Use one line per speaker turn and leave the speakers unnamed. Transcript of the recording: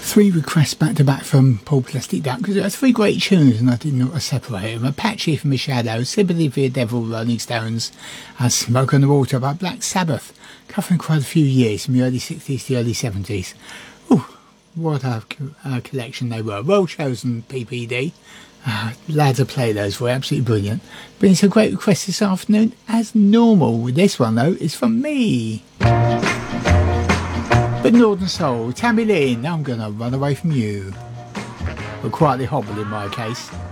Three requests back to back from Paul Plastic Duck because it was three great tunes and I didn't know what to separate them. Apache from the Shadows, Sympathy for the Devil, Rolling Stones, and Smoke on the Water by Black Sabbath, covering quite a few years from the early 60s to the early 70s. Ooh, what a collection they were. Well chosen, PPD. Glad to play those were absolutely brilliant. Bringing some great requests this afternoon as normal. This one though is from me. But Northern Soul, Tammy Lynn, I'm gonna run away from you. But quietly hobble in my case.